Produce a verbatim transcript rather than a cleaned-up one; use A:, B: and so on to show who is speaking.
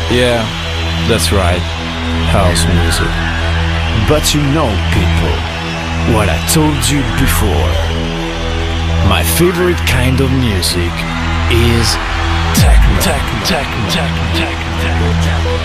A: Yeah, that's right. House music. But you know, people, what I told you before. My favorite kind of music is techno. Techno. Techno. Techno. Techno. Techno.